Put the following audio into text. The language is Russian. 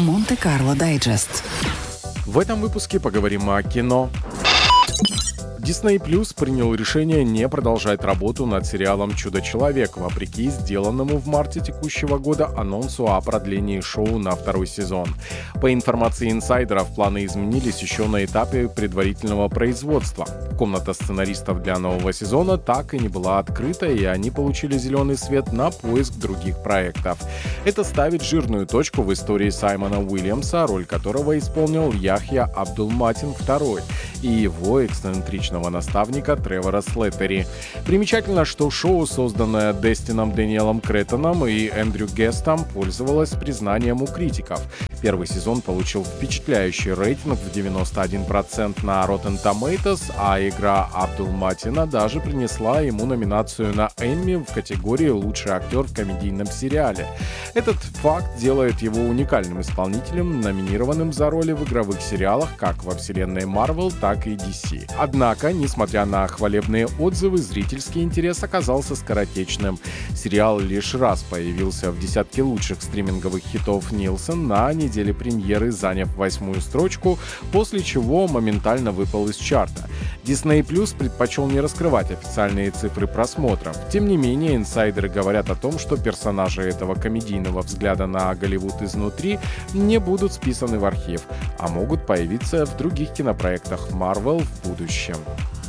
Монте-Карло Дайджест. В этом выпуске поговорим о кино. Disney Plus принял решение не продолжать работу над сериалом «Чудо-человек», вопреки сделанному в марте текущего года анонсу о продлении шоу на второй сезон. По информации инсайдеров, планы изменились еще на этапе предварительного производства. Комната сценаристов для нового сезона так и не была открыта, и они получили зеленый свет на поиск других проектов. Это ставит жирную точку в истории Саймона Уильямса, роль которого исполнил Яхья Абдул-Матин II, и его эксцентричного наставника Тревора Слеттери. Примечательно, что шоу, созданное Дестином Дэниелом Кретоном и Эндрю Гестом, пользовалось признанием у критиков. Первый сезон получил впечатляющий рейтинг в 91% на Rotten Tomatoes, а игра Абдул-Матина даже принесла ему номинацию на Эмми в категории «Лучший актер в комедийном сериале». Этот факт делает его уникальным исполнителем, номинированным за роли в игровых сериалах как во вселенной Marvel, так и DC. Однако, несмотря на хвалебные отзывы, зрительский интерес оказался скоротечным. Сериал лишь раз появился в десятке лучших стриминговых хитов Нилсон на неделе премьеры, заняв 8-ю строчку, после чего моментально выпал из чарта. Disney Plus предпочел не раскрывать официальные цифры просмотров. Тем не менее, инсайдеры говорят о том, что персонажи этого комедийного взгляда на Голливуд изнутри не будут списаны в архив, а могут появиться в других кинопроектах Marvel в будущем.